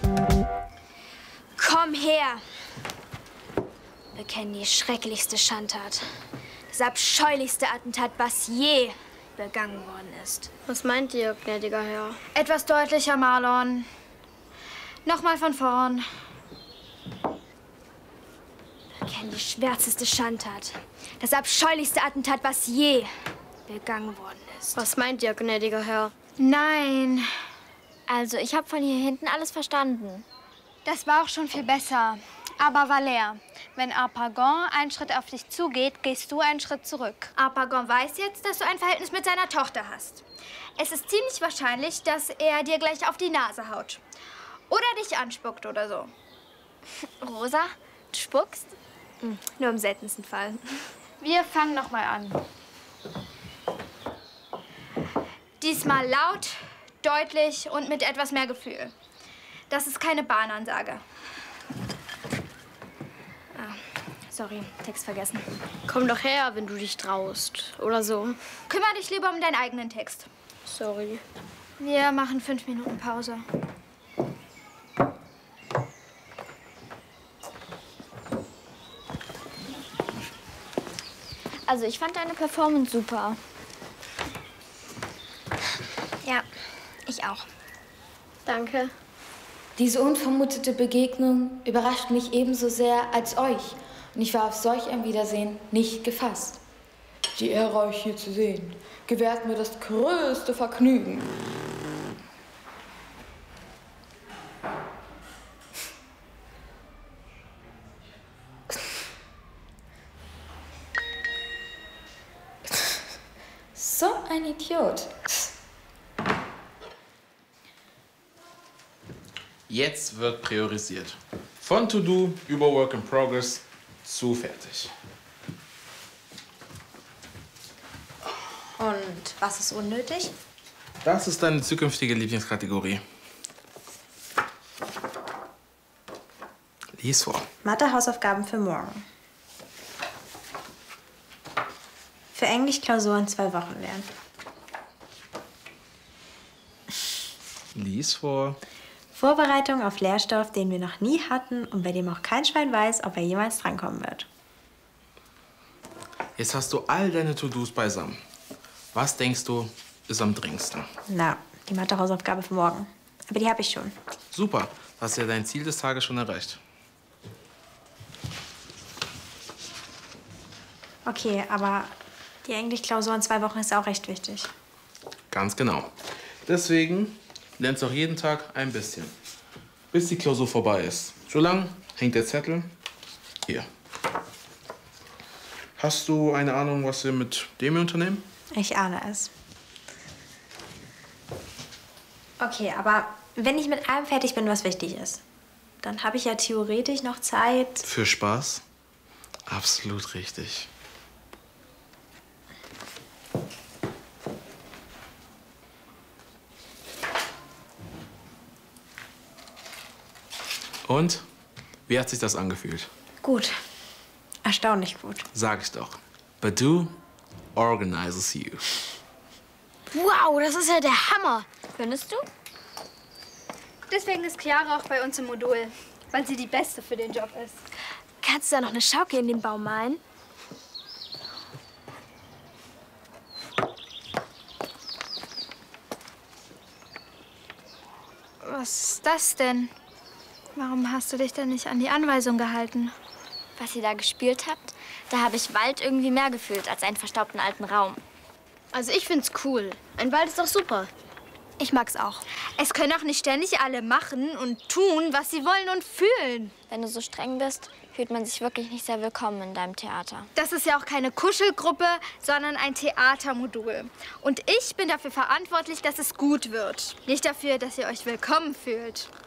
Komm her! Wir kennen die schrecklichste Schandtat. Das abscheulichste Attentat, was je begangen worden ist. Was meint ihr, gnädiger Herr? Etwas deutlicher, Marlon. Nochmal von vorn. Wir kennen die schwärzeste Schandtat. Das abscheulichste Attentat, was je begangen worden ist. Was meint ihr, gnädiger Herr? Nein, Also, ich habe von hier hinten alles verstanden. das war auch schon viel besser. Aber Valère, wenn Harpagon einen Schritt auf dich zugeht, gehst du einen Schritt zurück. Harpagon weiß jetzt, dass du ein Verhältnis mit seiner Tochter hast. Es ist ziemlich wahrscheinlich, dass er dir gleich auf die Nase haut. Oder dich anspuckt oder so. Rosa, du spuckst? Nur im seltensten Fall. Wir fangen noch mal an. Diesmal laut, deutlich und mit etwas mehr Gefühl. Das ist keine Bahnansage. Ah, sorry, Text vergessen. Komm doch her, wenn du dich traust. Oder so. Kümmere dich lieber um deinen eigenen Text. Sorry. Wir machen 5 Minuten Pause. Also, ich fand deine Performance super. Ja, ich auch. Danke. Diese unvermutete Begegnung überrascht mich ebenso sehr als euch. Und ich war auf solch ein Wiedersehen nicht gefasst. Die Ehre, euch hier zu sehen, gewährt mir das größte Vergnügen. So ein Idiot. Jetzt wird priorisiert. Von To-Do über Work in Progress zu fertig. Und was ist unnötig? Das ist deine zukünftige Lieblingskategorie. Lies vor. Mathe-Hausaufgaben für morgen. Für Englisch Klausur in 2 Wochen lernen. Lies vor. Vorbereitung auf Lehrstoff, den wir noch nie hatten und bei dem auch kein Schwein weiß, ob er jemals drankommen wird. Jetzt hast du all deine To-Dos beisammen. Was denkst du, ist am dringendsten? Na, die Mathe-Hausaufgabe für morgen. Aber die habe ich schon. Super, du hast ja dein Ziel des Tages schon erreicht. Okay, aber die Englisch-Klausur in 2 Wochen ist auch recht wichtig. Ganz genau. Deswegen lernst du auch jeden Tag ein bisschen, bis die Klausur vorbei ist. Solange hängt der Zettel hier. Hast du eine Ahnung, was wir mit dem hier unternehmen? Ich ahne es. Okay, aber wenn ich mit allem fertig bin, was wichtig ist, dann habe ich ja theoretisch noch Zeit. Für Spaß? Absolut richtig. Und? Wie hat sich das angefühlt? Gut. Erstaunlich gut. Sag ich doch. Badoo organizes you. Wow, das ist ja der Hammer. Findest du? Deswegen ist Chiara auch bei uns im Modul, weil sie die Beste für den Job ist. Kannst du da noch eine Schaukel in den Baum malen? Was ist das denn? Warum hast du dich denn nicht an die Anweisung gehalten? Was ihr da gespielt habt, da habe ich Wald irgendwie mehr gefühlt als einen verstaubten alten Raum. Also, ich find's cool. Ein Wald ist doch super. Ich mag's auch. Es können auch nicht ständig alle machen und tun, was sie wollen und fühlen. Wenn du so streng bist, fühlt man sich wirklich nicht sehr willkommen in deinem Theater. Das ist ja auch keine Kuschelgruppe, sondern ein Theatermodul. Und ich bin dafür verantwortlich, dass es gut wird. Nicht dafür, dass ihr euch willkommen fühlt.